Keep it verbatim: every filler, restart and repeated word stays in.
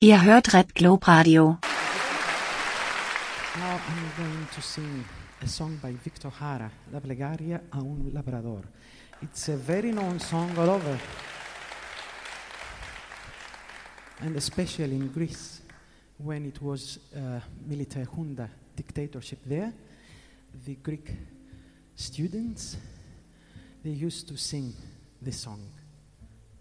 Ihr hört Red Globe Radio. Now I'm going to sing a song by Victor Jara, La Plegaria a un Labrador. It's a very known song all over, and especially in Greece, when it was uh, military junta dictatorship there, the Greek students, they used to sing this song.